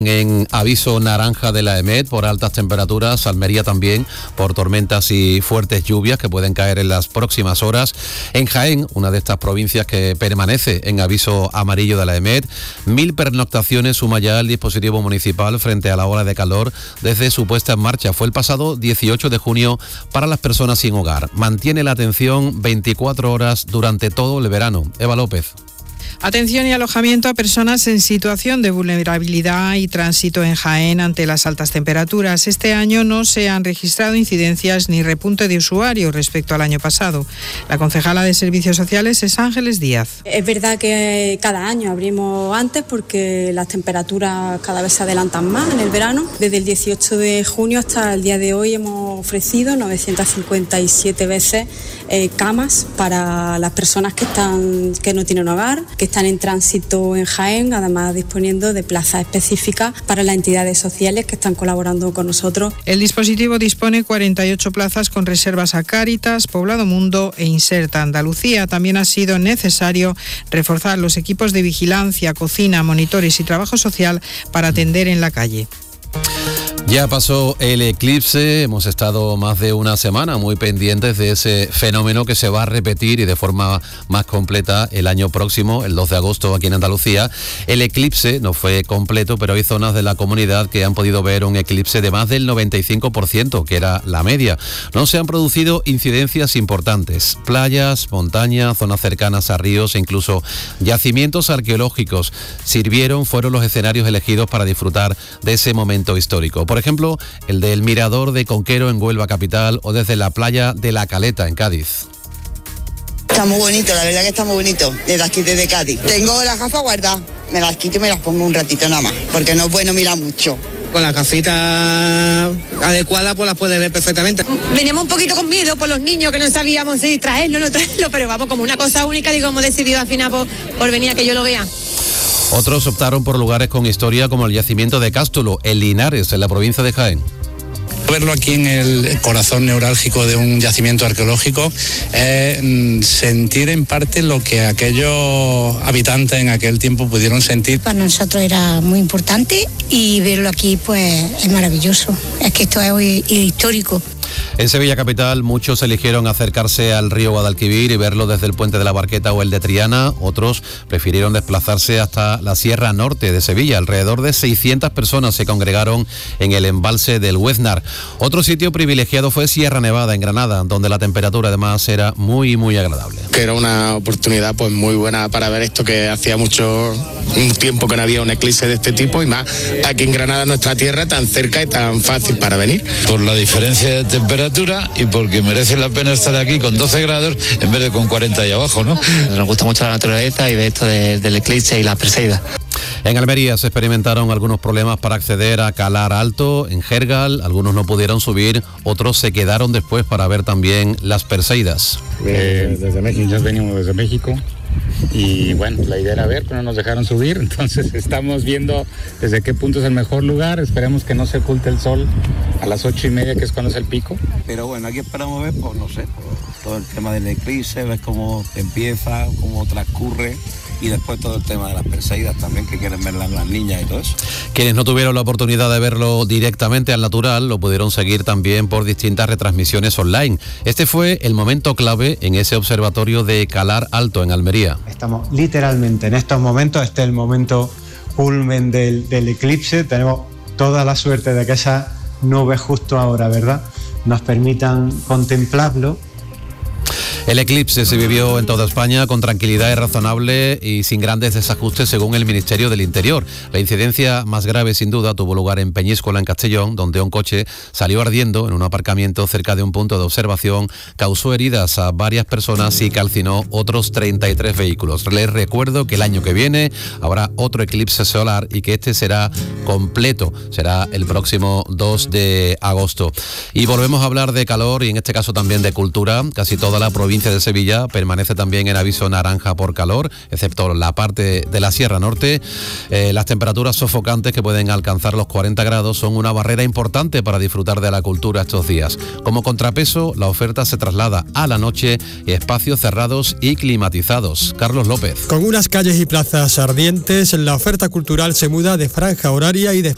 En aviso naranja de la EMET por altas temperaturas, Almería también por tormentas y fuertes lluvias que pueden caer en las próximas horas. En Jaén, una de estas provincias que permanece en aviso amarillo de la EMET, 1000 pernoctaciones suma ya el dispositivo municipal frente a la ola de calor desde su puesta en marcha. Fue el pasado 18 de junio para las personas sin hogar. Mantiene la atención 24 horas durante todo el verano. Eva López. Atención y alojamiento a personas en situación de vulnerabilidad y tránsito en Jaén ante las altas temperaturas. Este año no se han registrado incidencias ni repunte de usuarios respecto al año pasado. La concejala de Servicios Sociales es Ángeles Díaz. Es verdad que cada año abrimos antes porque las temperaturas cada vez se adelantan más en el verano. Desde el 18 de junio hasta el día de hoy hemos ofrecido 957 veces camas para las personas que no tienen hogar, que están en tránsito en Jaén, además disponiendo de plazas específicas para las entidades sociales que están colaborando con nosotros. El dispositivo dispone 48 plazas con reservas a Cáritas, Poblado Mundo e Inserta Andalucía. También ha sido necesario reforzar los equipos de vigilancia, cocina, monitores y trabajo social para atender en la calle. Ya pasó el eclipse, hemos estado más de una semana muy pendientes de ese fenómeno que se va a repetir y de forma más completa el año próximo, el 2 de agosto aquí en Andalucía. El eclipse no fue completo, pero hay zonas de la comunidad que han podido ver un eclipse de más del 95%, que era la media. No se han producido incidencias importantes. Playas, montañas, zonas cercanas a ríos e incluso yacimientos arqueológicos fueron los escenarios elegidos para disfrutar de ese momento histórico. Por ejemplo, el del Mirador de Conquero en Huelva capital o desde la playa de La Caleta en Cádiz. Está muy bonito, la verdad que está muy bonito, desde aquí, desde Cádiz. Tengo las gafas guardadas, me las quito y me las pongo un ratito nada más, porque no es bueno mirar mucho. Con la gafita adecuada pues las puedes ver perfectamente. Veníamos un poquito con miedo por los niños que no sabíamos si traerlo o no traerlo, pero vamos, como una cosa única, digo, hemos decidido al final por venir a que yo lo vea. Otros optaron por lugares con historia como el yacimiento de Cástulo, en Linares, en la provincia de Jaén. Verlo aquí en el corazón neurálgico de un yacimiento arqueológico es sentir en parte lo que aquellos habitantes en aquel tiempo pudieron sentir. Para nosotros era muy importante y verlo aquí pues es maravilloso, es que esto es histórico. En Sevilla capital muchos eligieron acercarse al río Guadalquivir y verlo desde el puente de la Barqueta o el de Triana. Otros prefirieron desplazarse hasta la Sierra Norte de Sevilla. Alrededor de 600 personas se congregaron en el embalse del Hueznar. Otro sitio privilegiado fue Sierra Nevada en Granada, donde la temperatura además era muy agradable. Que era una oportunidad pues muy buena para ver esto, que hacía un tiempo que no había un eclipse de este tipo, y más aquí en Granada, nuestra tierra, tan cerca y tan fácil para venir. Por la diferencia de temperatura y porque merece la pena estar aquí con 12 grados en vez de con 40 ahí abajo, ¿no? Nos gusta mucho la naturaleza y ver esto del eclipse y las Perseidas. En Almería se experimentaron algunos problemas para acceder a Calar Alto, en Jergal, algunos no pudieron subir, otros se quedaron después para ver también las Perseidas. Desde México, ya venimos desde México y bueno, la idea era ver, pero no nos dejaron subir, entonces estamos viendo desde qué punto es el mejor lugar, esperemos que no se oculte el sol a las 8:30, que es cuando es el pico. Pero bueno, aquí esperamos ver, pues no sé, todo el tema del eclipse, ver cómo empieza, cómo transcurre. Y después todo el tema de las Perseidas también, que quieren ver las niñas y todo eso. Quienes no tuvieron la oportunidad de verlo directamente al natural, lo pudieron seguir también por distintas retransmisiones online. Este fue el momento clave en ese observatorio de Calar Alto, en Almería. Estamos literalmente en estos momentos, este es el momento culmen del eclipse. Tenemos toda la suerte de que esas nubes justo ahora, ¿verdad?, nos permitan contemplarlo. El eclipse se vivió en toda España con tranquilidad razonable y sin grandes desajustes según el Ministerio del Interior. La incidencia más grave sin duda tuvo lugar en Peñíscola, en Castellón, donde un coche salió ardiendo en un aparcamiento cerca de un punto de observación, causó heridas a varias personas y calcinó otros 33 vehículos. Les recuerdo que el año que viene habrá otro eclipse solar y que este será completo, será el próximo 2 de agosto. Y volvemos a hablar de calor y en este caso también de cultura. Casi toda la provincia de Sevilla permanece también en aviso naranja por calor, excepto la parte de la Sierra Norte. Las temperaturas sofocantes que pueden alcanzar los 40 grados son una barrera importante para disfrutar de la cultura estos días. Como contrapeso, la oferta se traslada a la noche y espacios cerrados y climatizados. Carlos López. Con unas calles y plazas ardientes, la oferta cultural se muda de franja horaria y de